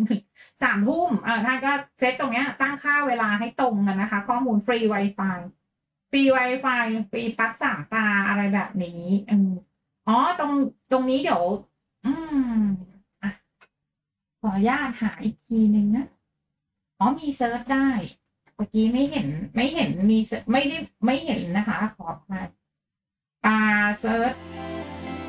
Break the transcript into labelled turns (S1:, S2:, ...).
S1: 3 ทุ่มท่านก็เซตตรงเนี้ยตั้งค่าเวลาให้ตรงกันนะคะข้อมูลฟรี Wi-Fi ฟรี Wi-Fi ฟรีปลั๊ก3 ตาอะไรแบบนี้อ๋อตรงนี้เดี๋ยวอืมอะขออนุญาตหาอีกทีหนึ่งนะอ๋อมีเซิร์ชได้เมื่อกี้ไม่เห็นมีไม่ได้ไม่เห็นนะคะขออภัยเซิร์ช